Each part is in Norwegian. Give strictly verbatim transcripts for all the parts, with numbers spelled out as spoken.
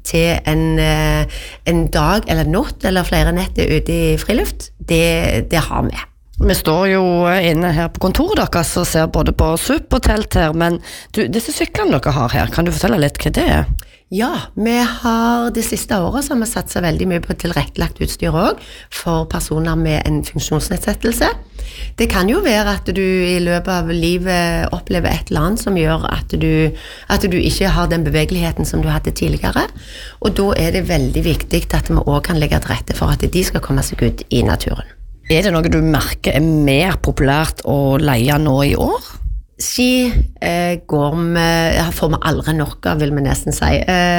til en, en dag eller natt eller flere netter ute i friluft, det, det har vi. Vi står jo inne her på kontoret deres og ser både på SUP og telt her, men du, disse syklene dere har her, kan du fortelle litt hva det er? Ja, vi har det siste året så har vi satset veldig mye på tilrettelagt utstyr også, for personer med en funksjonsnedsettelse. Det kan jo være at du i løpet av livet opplever et eller annet som gjør at du, at du ikke har den bevegeligheten som du hadde tidligere, og da er det veldig viktig at vi også kan legge til rette for at de skal komme seg ut i naturen. Er det noe du merker er mer populært å leie nå i år? Ski eh, går med, får vi aldri nok av, vil vi nesten si.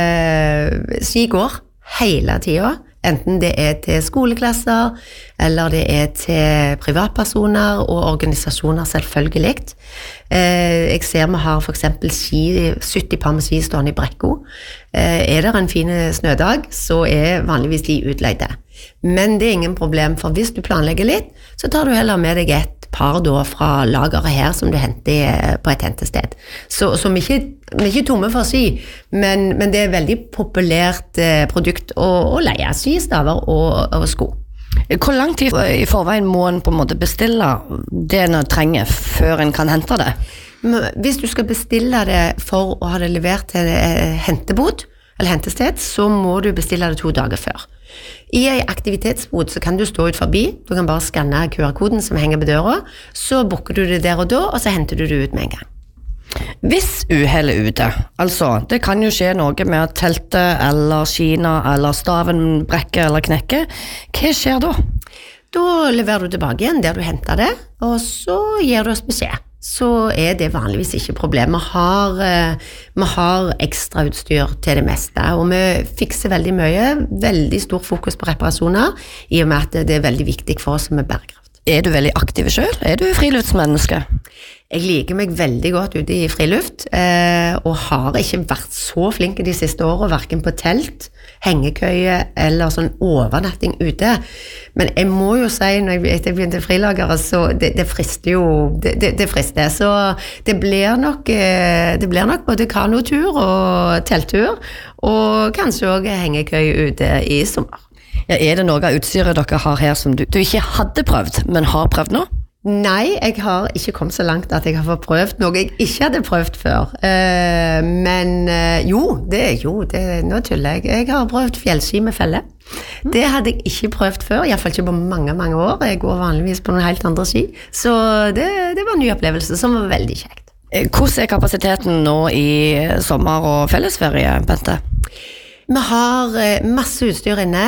Eh, ski går hele tiden, enten det er til skoleklasser, eller det er til privatpersoner og organisasjoner selvfølgelig. Eh, jeg ser vi har for eksempel ski, sytti par med ski stående i Brekko. Eh, er det en fin snødag, så er vanligvis de utleide. Men det er ingen problem, for hvis du planlegger litt, så tar du heller med deg et par da fra lageret her som du henter på et hentested. Så, så vi, er ikke, vi er ikke tomme for ski, men, men det er veldig populært eh, produkt å, å leie ski, staver og, og sko. Hvor lang tid i forveien må en på en måte bestille det en trenger før en kan hente det? Hvis du skal bestille det for å ha det levert til hentebod, eller hentested, så må du bestille det to dager før. I en aktivitetsbod så kan du stå ut forbi, du kan bare skanne Q R-koden som henger på døra, så bukker du det der og da, og så henter du det ut med en gang. Hvis uheld er ute, altså det kan jo skje noe med at teltet eller skina eller staven brekker eller knekker, hva skjer da? Da leverer du tilbake igjen der du hentet det, og så gir du oss beskjed. Så er det vanligvis ikke problem. Vi har, vi har ekstra utstyr til det meste, og vi fikser veldig mye, veldig stor fokus på reparasjoner, i og med at det er veldig viktig for oss med bærekraft. Er du veldig aktiv selv? Er du friluftsmenneske? Jeg liker meg veldig godt ute i friluft, eh, og har ikke vært så flink de siste årene, hverken på telt, hengekøye eller sånn overnatting ute. Men jeg må jo si, når jeg, jeg begynte frilagere, så det, det frister jo, det, det, det frister. Så det blir nok, det blir nok både kanotur og telttur, og kanskje også hengekøye ute i sommer. Ja, er det noe av utstyret dere har her som du, du ikke hadde prøvd, men har prøvd nå? Nei, jeg har ikke kommet så langt at jeg har fått prøvd noe jeg ikke hadde prøvd før. Uh, men uh, jo, det er jo, det, nå tuller jeg. Jeg har prøvd fjellski med felle. Det hadde jeg ikke prøvd før, i hvert fall ikke på mange, mange år. Jeg går vanligvis på noen helt andre ski. Så det, det var en ny opplevelse som var veldig kjekt. Hvordan er kapasiteten nå i sommer- og fellesferie, Bente? Vi har masse utstyr inne,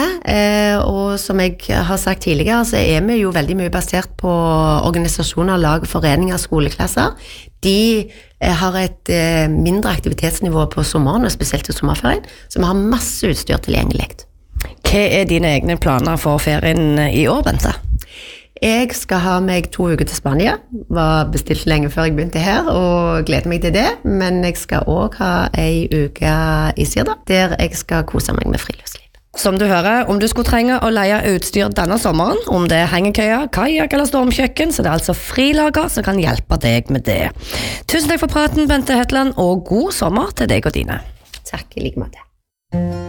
og som jeg har sagt tidligere, så er vi jo veldig mye basert på organisasjoner, lag, foreninger, skoleklasser. De har et mindre aktivitetsnivå på sommeren, og spesielt til sommerferien, så vi har masse utstyr tilgjengelig. Hva er dine egne planer for ferien i år, Bente? Jeg skal ha meg to uker til Spania, var bestilt lenge før jeg begynte her, og gleder meg til det, men jeg skal også ha en uke i Sirda, der jeg skal kose meg med friluftsliv. Som du hører, om du skulle trenge å leie utstyr denne sommeren, om det er hengekøyer, kajak eller stormkjøkken, så det er altså Frilager som kan hjelpe deg med det. Tusen takk for praten, Bente Hetland, og god sommer til deg og dine. Takk, i like måte.